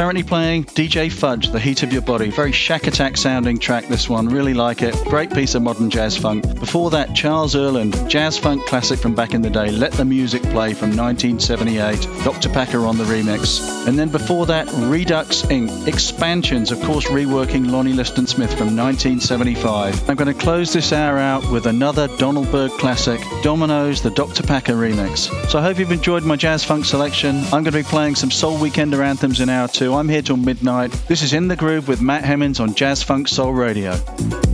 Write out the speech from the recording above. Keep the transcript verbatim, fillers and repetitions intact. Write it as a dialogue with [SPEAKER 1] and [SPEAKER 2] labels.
[SPEAKER 1] Currently playing D J Fudge, The Heat of Your Body. Very Shack Attack sounding track, this one. Really like it. Great piece of modern jazz funk. Before that, Charles Earland, jazz funk classic from back in the day, Let the Music Play from nineteen seventy-eight. Doctor Packer on the remix. And then before that, Redux Incorporated. Expansions, of course, reworking Lonnie Liston Smith from nineteen seventy-five. I'm going to close this hour out with another Donald Byrd classic, Dominoes, the Doctor Packer remix. So I hope you've enjoyed my jazz funk selection. I'm going to be playing some Soul Weekender anthems in hour two. I'm here till midnight. This is In the Groove with Matt Hemmings on Jazz Funk Soul Radio.